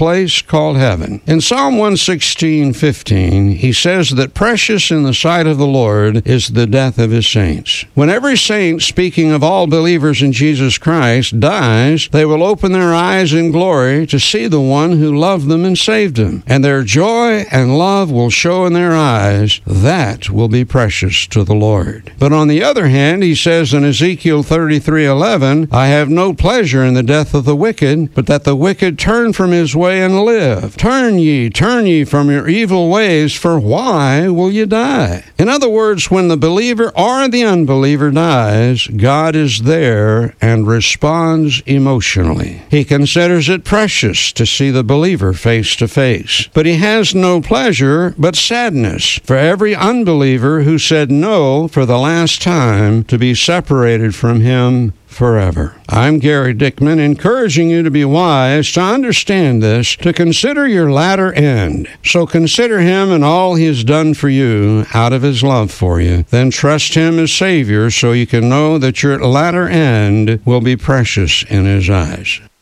place called heaven. In Psalm 116:15, he says that precious in the sight of the Lord is the death of his saints. When every saint, speaking of all believers in Jesus Christ, dies, they will open their eyes in glory to see the one who loved them and saved them, and their joy and love will show in their eyes. That will be precious to the Lord. But on the other hand, he says in Ezekiel 33:11, I have no pleasure in the death of the wicked, but that the wicked turn from his way and live. Turn ye from your evil ways, for why will you die? In other words, when the believer or the unbeliever dies, God is there and responds emotionally. He considers it precious to see the believer face to face. But he has no pleasure but sadness for every unbeliever who said no for the last time to be separated from him forever. I'm Gary Dickman, encouraging you to be wise, to understand this, to consider your latter end. So consider him and all he has done for you out of his love for you. Then trust him as Savior so you can know that your latter end will be precious in his eyes.